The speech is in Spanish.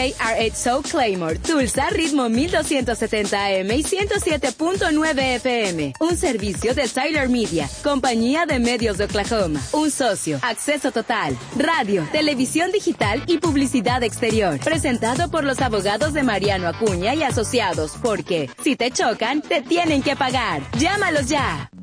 KRH Soul Claymore, Tulsa, ritmo 1270 AM y 107.9 FM. Un servicio de Tyler Media, compañía de medios de Oklahoma. Un socio, acceso total, radio, televisión digital y publicidad exterior. Presentado por los abogados de Mariano Acuña y Asociados, porque si te chocan, te tienen que pagar. Llámalos ya.